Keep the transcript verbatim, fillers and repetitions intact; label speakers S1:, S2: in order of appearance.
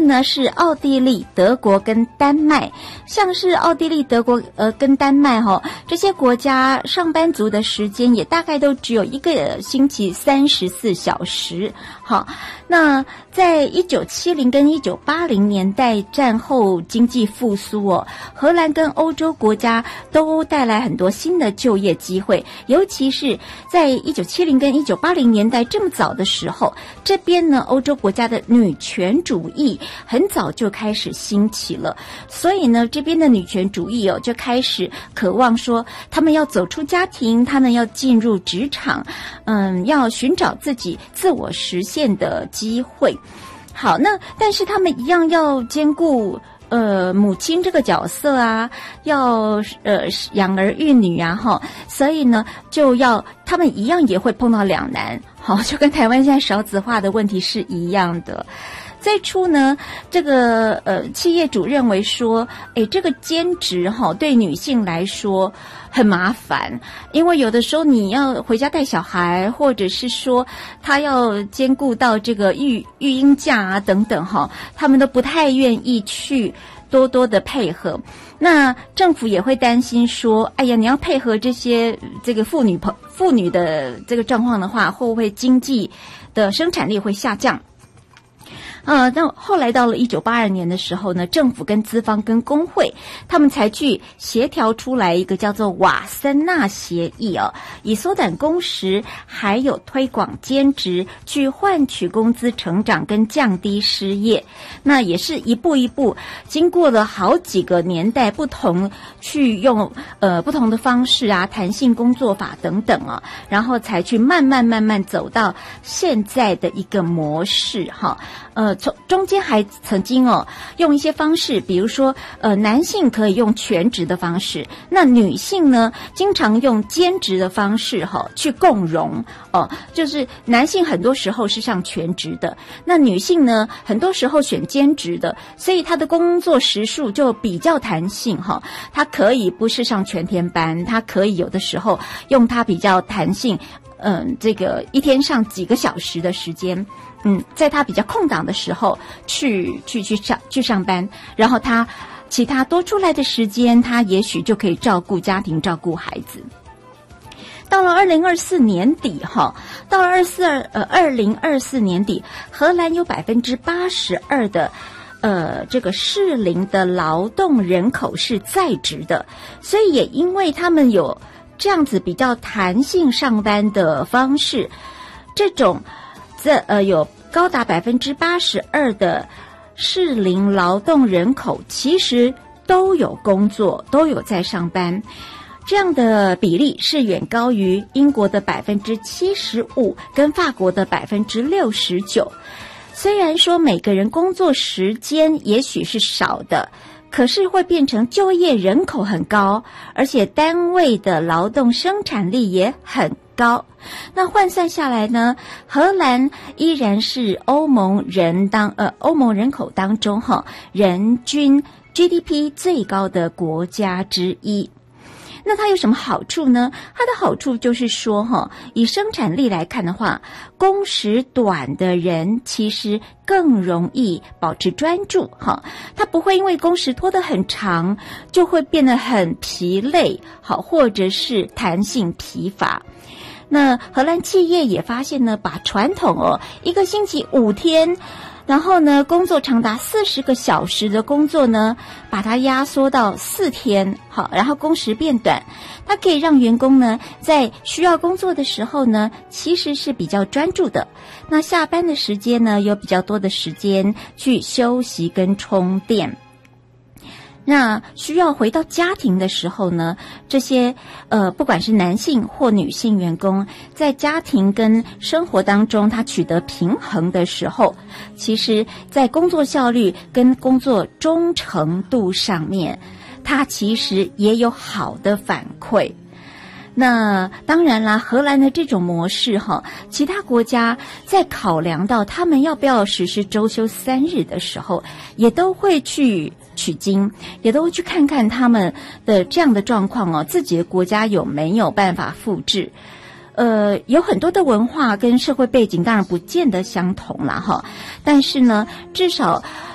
S1: 呢是奥地利、德国跟丹麦。像是奥地利、德国呃跟丹麦哈、哦、这些国家，上班族的时间也大概都只有一个星期三十四小时。好，那在一九七零跟一九八零年代战后经济复苏哦，荷兰跟欧洲国家都带来很多新的就业机会，尤其是在一九七零跟一九八零年代这么早的时候，这边呢欧洲国家的女权主义很早就开始兴起了，所以呢这边的女权主义哦就开始渴望说他们要走出家庭，他们要进入职场，嗯，要寻找自己自我实现的机会。好，那但是他们一样要兼顾呃母亲这个角色啊，要呃养儿育女啊哈，所以呢就要他们一样也会碰到两难，好，就跟台湾现在少子化的问题是一样的。最初呢，这个呃企业主认为说，诶，这个兼职哈对女性来说很麻烦，因为有的时候你要回家带小孩，或者是说他要兼顾到这个育育婴假啊等等哈，他们都不太愿意去多多的配合。那政府也会担心说，哎呀，你要配合这些这个妇女妇女的这个状况的话，会不会经济的生产力会下降？呃，那后来到了一九八二年的时候呢，政府跟资方跟工会，他们才去协调出来一个叫做瓦森纳协议哦，以缩短工时，还有推广兼职，去换取工资成长跟降低失业。那也是一步一步，经过了好几个年代，不同去用呃不同的方式啊，弹性工作法等等啊，然后才去慢慢慢慢走到现在的一个模式哈。呃，从中间还曾经哦，用一些方式，比如说，呃，男性可以用全职的方式，那女性呢，经常用兼职的方式哈、哦、去共融哦，就是男性很多时候是上全职的，那女性呢，很多时候选兼职的，所以她的工作时数就比较弹性哈、哦，她可以不是上全天班，她可以有的时候用她比较弹性，嗯，这个一天上几个小时的时间。嗯，在他比较空档的时候去去去上去上班，然后他其他多出来的时间，他也许就可以照顾家庭、照顾孩子。到了二零二四年底哈，到了二四二呃二零二四年底，荷兰有百分之八十二的呃这个适龄的劳动人口是在职的，所以也因为他们有这样子比较弹性上班的方式，这种这呃有高达百分之八十二的适龄劳动人口其实都有工作，都有在上班，这样的比例是远高于英国的百分之七十五跟法国的百分之六十九。虽然说每个人工作时间也许是少的，可是会变成就业人口很高，而且单位的劳动生产力也很高。那换算下来呢，荷兰依然是欧盟人当呃欧盟人口当中哈人均 G D P 最高的国家之一。那它有什么好处呢？它的好处就是说哈，以生产力来看的话，工时短的人其实更容易保持专注哈，他不会因为工时拖得很长就会变得很疲累，好，或者是弹性疲乏。那荷兰企业也发现呢，把传统哦一个星期五天，然后呢工作长达四十个小时的工作呢，把它压缩到四天，好，然后工时变短，它可以让员工呢在需要工作的时候呢，其实是比较专注的。那下班的时间呢，有比较多的时间去休息跟充电。那需要回到家庭的时候呢，这些呃不管是男性或女性员工，在家庭跟生活当中他取得平衡的时候，其实在工作效率跟工作忠诚度上面，他其实也有好的反馈。那当然啦，荷兰的这种模式哈，其他国家在考量到他们要不要实施周休三日的时候，也都会去取经，也都会去看看他们的这样的状况哦，自己的国家有没有办法复制。呃，有很多的文化跟社会背景当然不见得相同啦哈，但是呢，至少